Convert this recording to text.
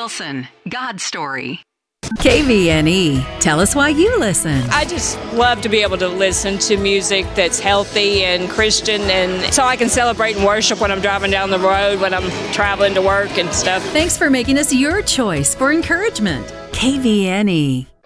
Wilson, God's Story. KVNE. Tell us why you listen. I just love to be able to listen to music that's healthy and Christian, and so I can celebrate and worship when I'm driving down the road, when I'm traveling to work and stuff. Thanks for making us your choice for encouragement. KVNE.